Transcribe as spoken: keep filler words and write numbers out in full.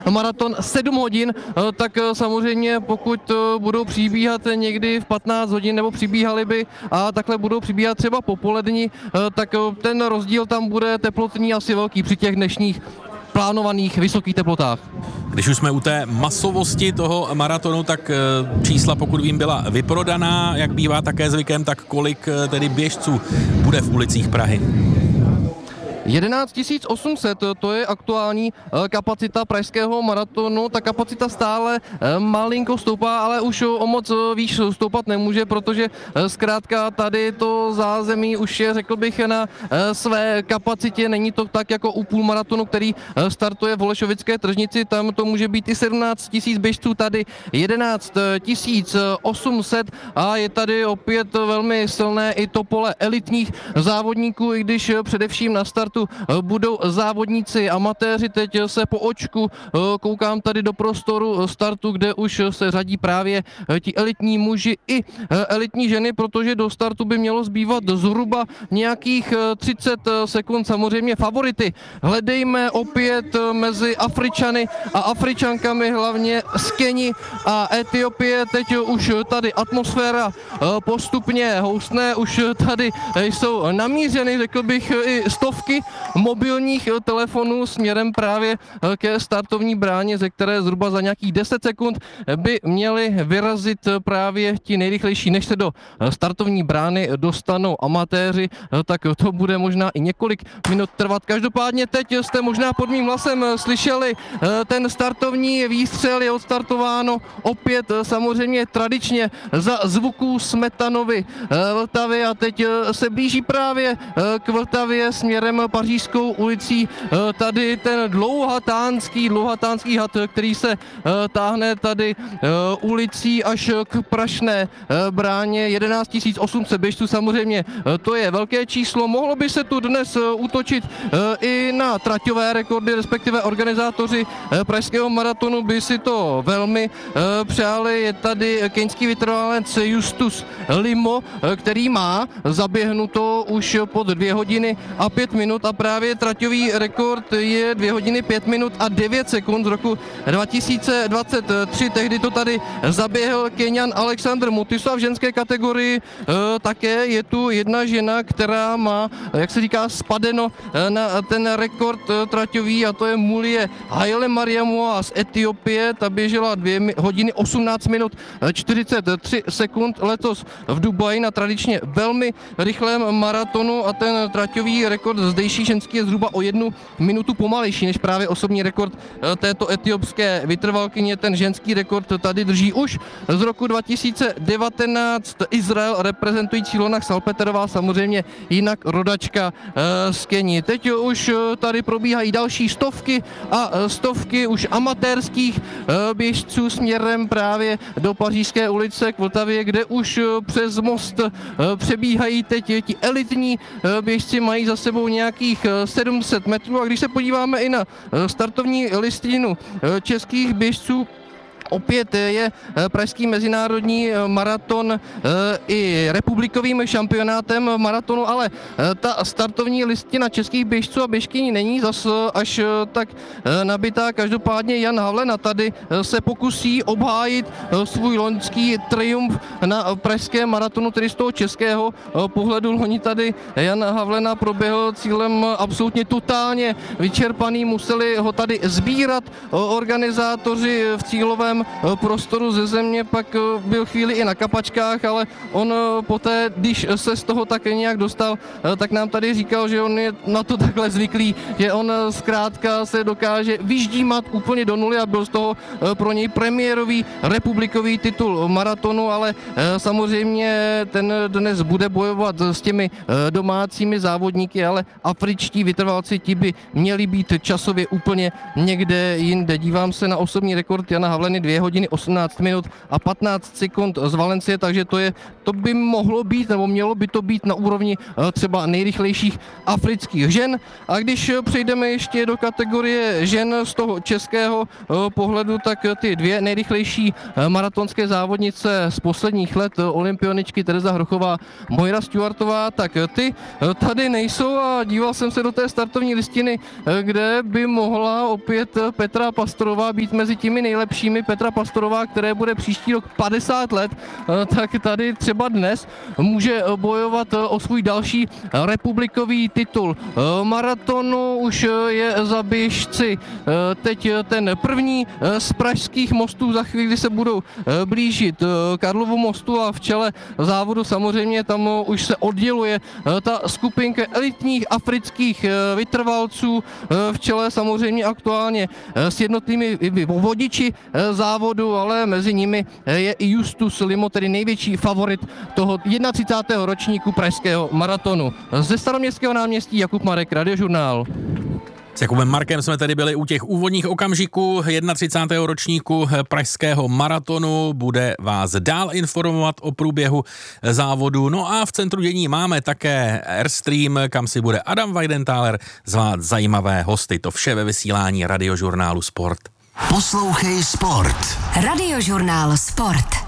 maraton sedm hodin, tak samozřejmě pokud budou přibíhat někdy v patnáct hodin nebo přibíhali by a takhle budou přibíhat třeba popolední, tak ten rozdíl tam bude teplotní asi velký při těch dnešních plánovaných vysokých teplotách. Když už jsme u té masovosti toho maratonu, tak čísla, pokud vím, byla vyprodaná, jak bývá také zvykem, tak kolik tedy běžců bude v ulicích Prahy? jedenáct tisíc osm set, to je aktuální kapacita pražského maratonu. Ta kapacita stále malinko stoupá, ale už o moc výš stoupat nemůže, protože zkrátka tady to zázemí už je, řekl bych, na své kapacitě. Není to tak jako u půlmaratonu, který startuje v Holešovické tržnici, tam to může být i sedmnáct tisíc běžců, tady jedenáct tisíc osm set a je tady opět velmi silné i to pole elitních závodníků, i když především na startu budou závodníci amatéři. Teď se po očku koukám tady do prostoru startu, kde už se řadí právě ti elitní muži i elitní ženy, protože do startu by mělo zbývat zhruba nějakých třicet sekund. Samozřejmě favority hledejme opět mezi Afričany a Afričankami, hlavně z Keni a Etiopie. Teď už tady atmosféra postupně houstne, už tady jsou namířeny, řekl bych, i stovky mobilních telefonů směrem právě ke startovní bráně, ze které zhruba za nějakých deset sekund by měli vyrazit právě ti nejrychlejší, než se do startovní brány dostanou amatéři, tak to bude možná i několik minut trvat. Každopádně teď jste možná pod mým hlasem slyšeli ten startovní výstřel, je odstartováno opět samozřejmě tradičně za zvuků Smetanovy Vltavy a teď se blíží právě k Vltavě směrem Pařížskou ulicí. Tady ten dlouhatánský, dlouhatánský had, který se táhne tady ulicí až k Prašné bráně. jedenáct tisíc osm set běžců, samozřejmě to je velké číslo. Mohlo by se tu dnes útočit i na traťové rekordy, respektive organizátoři pražského maratonu by si to velmi přáli. Je tady keňský vytrvalec Justus Limo, který má zaběhnuto už pod dvě hodiny a pět minut a právě traťový rekord je dvě hodiny pět minut a devět sekund z roku dva tisíce dvacet tři. Tehdy to tady zaběhl Keňan Alexander Mutiso a v ženské kategorii e, také je tu jedna žena, která má, jak se říká, spadeno na ten rekord traťový a to je Mulie Haile Mariamua z Etiopie. Ta běžela dvě hodiny osmnáct minut čtyřicet tři sekund letos v Dubaji na tradičně velmi rychlém maratonu a ten traťový rekord zdejší ženský je zhruba o jednu minutu pomalejší než právě osobní rekord této etiopské vytrvalkyně. Ten ženský rekord tady drží už z roku dva tisíce devatenáct Izrael reprezentující Ilona Salpeterová, samozřejmě jinak rodačka z Keni. Teď už tady probíhají další stovky a stovky už amatérských běžců směrem právě do Pařížské ulice k Vltavě, kde už přes most přebíhají teď ti elitní běžci, mají za sebou nějakých sedm set metrů a když se podíváme i na startovní listinu českých běžců, opět je pražský mezinárodní maraton i republikovým šampionátem maratonu, ale ta startovní listina českých běžců a běžkyní není zas až tak nabitá. Každopádně Jan Havlena tady se pokusí obhájit svůj loňský triumf na pražském maratonu, tedy z toho českého pohledu. Loni tady Jan Havlena proběhl cílem absolutně totálně vyčerpaný, museli ho tady sbírat organizátoři v cílovém prostoru ze země, pak byl chvíli i na kapačkách, ale on poté, když se z toho tak nějak dostal, tak nám tady říkal, že on je na to takhle zvyklý, že on zkrátka se dokáže vyždímat úplně do nuly a byl z toho pro něj premiérový republikový titul maratonu, ale samozřejmě ten dnes bude bojovat s těmi domácími závodníky, ale afričtí vytrvalci, ti by měli být časově úplně někde jinde. Dívám se na osobní rekord Jana Havleny dvě hodiny osmnáct minut a patnáct sekund z Valencie, takže to je, to by mohlo být, nebo mělo by to být na úrovni třeba nejrychlejších afrických žen. A když přejdeme ještě do kategorie žen z toho českého pohledu, tak ty dvě nejrychlejší maratonské závodnice z posledních let, olympioničky Tereza Hrochová, Moira Stewartová, tak ty tady nejsou a díval jsem se do té startovní listiny, kde by mohla opět Petra Pastorová být mezi těmi nejlepšími. Petra Pastorová, které bude příští rok padesát let, tak tady třeba dnes může bojovat o svůj další republikový titul. Maratonu už je za běžci teď ten první z pražských mostů, za chvíli se budou blížit Karlovu mostu a v čele závodu samozřejmě tam už se odděluje ta skupinka elitních afrických vytrvalců v čele samozřejmě aktuálně s jednotlivými vodiči závodu, ale mezi nimi je i Justus Limo, tedy největší favorit toho třicátého prvního ročníku pražského maratonu. Ze Staroměstského náměstí Jakub Marek, Radiožurnál. S Jakubem Markem jsme tady byli u těch úvodních okamžiků třicátého prvního ročníku pražského maratonu. Bude vás dál informovat o průběhu závodu. No a v centru dění máme také Airstream, kam si bude Adam Weidenthaler zvát zajímavé hosty. To vše ve vysílání Radiožurnálu Sport. Poslouchej Sport. Radiožurnál Sport.